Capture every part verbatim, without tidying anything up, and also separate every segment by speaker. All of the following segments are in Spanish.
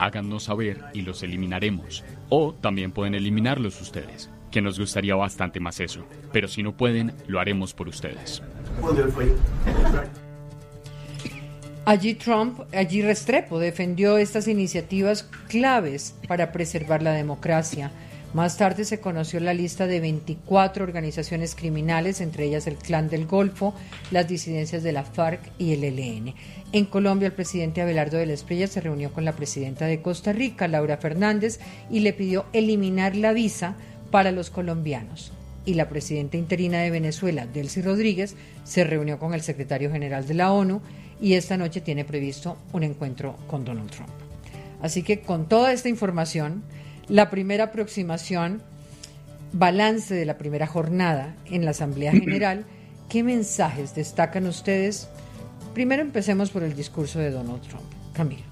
Speaker 1: háganos saber y los eliminaremos. O también pueden eliminarlos ustedes, que nos gustaría bastante más eso. Pero si no pueden, lo haremos por ustedes.
Speaker 2: Allí Trump, allí Restrepo defendió estas iniciativas claves para preservar la democracia. Más tarde se conoció la lista de veinticuatro organizaciones criminales, entre ellas el Clan del Golfo, las disidencias de la FARC y el E L N. En Colombia, el presidente Abelardo de la Espriella se reunió con la presidenta de Costa Rica, Laura Fernández, y le pidió eliminar la visa para los colombianos. Y la presidenta interina de Venezuela, Delcy Rodríguez, se reunió con el secretario general de la ONU y esta noche tiene previsto un encuentro con Donald Trump. Así que con toda esta información, la primera aproximación, balance de la primera jornada en la Asamblea General, ¿qué mensajes destacan ustedes? Primero empecemos por el discurso de Donald Trump. Camilo.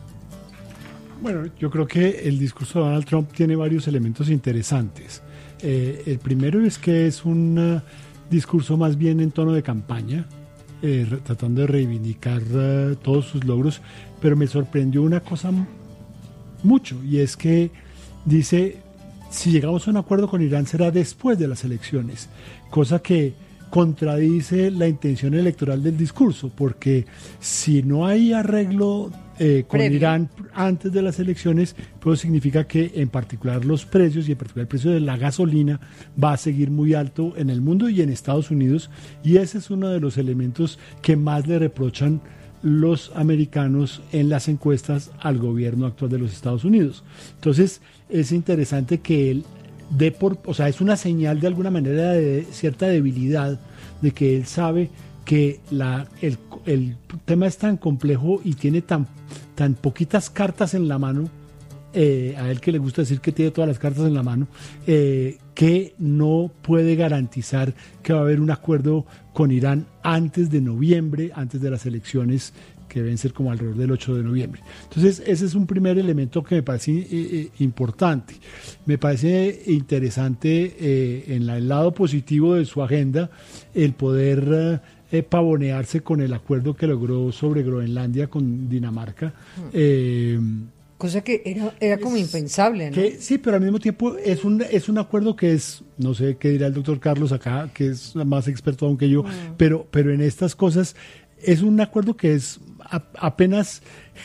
Speaker 3: Bueno, yo creo que el discurso de Donald Trump tiene varios elementos interesantes. Eh, el primero es que es un uh, discurso más bien en tono de campaña, eh, re- tratando de reivindicar uh, todos sus logros, pero me sorprendió una cosa m- mucho, y es que dice, si llegamos a un acuerdo con Irán será después de las elecciones, cosa que contradice la intención electoral del discurso, porque si no hay arreglo eh, con
Speaker 2: Previo.
Speaker 3: Irán antes de las elecciones, pues significa que en particular los precios y en particular el precio de la gasolina va a seguir muy alto en el mundo y en Estados Unidos, y ese es uno de los elementos que más le reprochan los americanos en las encuestas al gobierno actual de los Estados Unidos. Entonces es interesante que él de por, o sea, es una señal de alguna manera de cierta debilidad, de que él sabe que la, el, el tema es tan complejo y tiene tan, tan poquitas cartas en la mano, eh, a él que le gusta decir que tiene todas las cartas en la mano, eh, que no puede garantizar que va a haber un acuerdo con Irán antes de noviembre, antes de las elecciones que deben ser como alrededor del ocho de noviembre. Entonces, ese es un primer elemento que me parece eh, eh, importante. Me parece interesante eh, en la, el lado positivo de su agenda el poder eh, pavonearse con el acuerdo que logró sobre Groenlandia con Dinamarca. Eh,
Speaker 2: Cosa que era, era como impensable, ¿no?
Speaker 3: Que, sí, pero al mismo tiempo es un, es un acuerdo que es, no sé qué dirá el doctor Carlos acá, que es más experto aún que yo, mm. pero, pero en estas cosas es un acuerdo que es a, apenas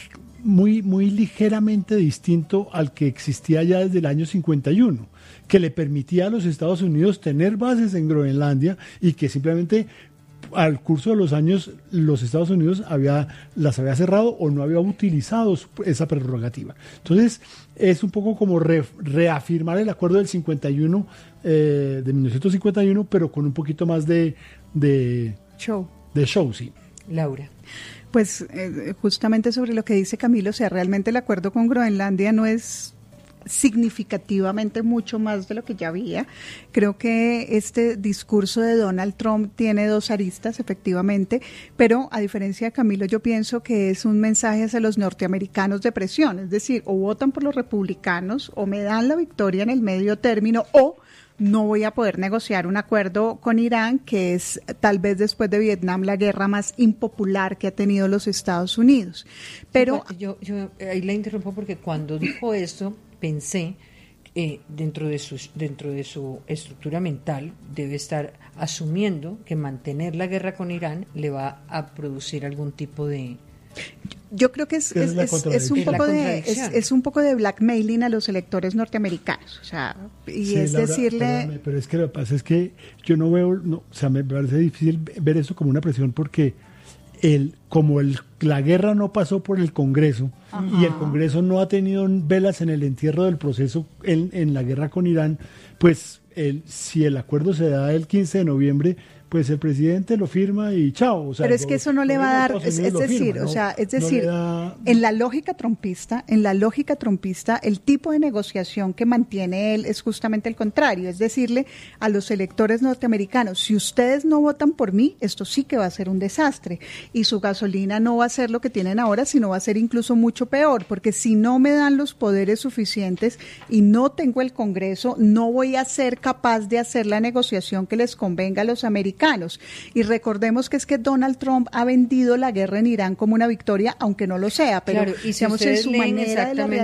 Speaker 3: muy, muy ligeramente distinto al que existía ya desde el año cincuenta y uno, que le permitía a los Estados Unidos tener bases en Groenlandia y que simplemente al curso de los años los Estados Unidos había, las había cerrado o no había utilizado esa prerrogativa. Entonces es un poco como re, reafirmar el acuerdo del cincuenta y uno, eh, de mil novecientos cincuenta y uno, pero con un poquito más de, de
Speaker 2: show.
Speaker 3: De show, sí.
Speaker 2: Laura.
Speaker 4: Pues eh, justamente sobre lo que dice Camilo, o sea, realmente el acuerdo con Groenlandia no es significativamente mucho más de lo que ya había. Creo que este discurso de Donald Trump tiene dos aristas, efectivamente, pero a diferencia de Camilo, yo pienso que es un mensaje hacia los norteamericanos de presión, es decir, o votan por los republicanos o me dan la victoria en el medio término o no voy a poder negociar un acuerdo con Irán, que es tal vez después de Vietnam la guerra más impopular que ha tenido los Estados Unidos. Pero
Speaker 2: yo, yo ahí la interrumpo porque cuando dijo esto pensé eh, dentro de su dentro de su estructura mental debe estar asumiendo que mantener la guerra con Irán le va a producir algún tipo de
Speaker 4: Yo creo que es, es, es, es un poco de es, es un poco de blackmailing a los electores norteamericanos, o sea, y sí, es Laura, decirle.
Speaker 3: Pero es que lo que pasa es que yo no veo, no, o sea, me parece difícil ver eso como una presión porque el como el la guerra no pasó por el Congreso. Ajá. Y el Congreso no ha tenido velas en el entierro del proceso en, en la guerra con Irán, pues el, si el acuerdo se da el quince de noviembre, pues el presidente lo firma y chao. O sea,
Speaker 4: pero es que eso no le va a dar, es, es decir, firma, o sea, es decir, no da... en la lógica trumpista, en la lógica trumpista, el tipo de negociación que mantiene él es justamente el contrario, es decirle a los electores norteamericanos, si ustedes no votan por mí, esto sí que va a ser un desastre y su gasolina no va a ser lo que tienen ahora, sino va a ser incluso mucho peor, porque si no me dan los poderes suficientes y no tengo el Congreso, no voy a ser capaz de hacer la negociación que les convenga a los americanos. Y recordemos que es que Donald Trump ha vendido la guerra en Irán como una victoria, aunque no lo sea, pero
Speaker 2: claro, y si
Speaker 4: digamos en su manera de la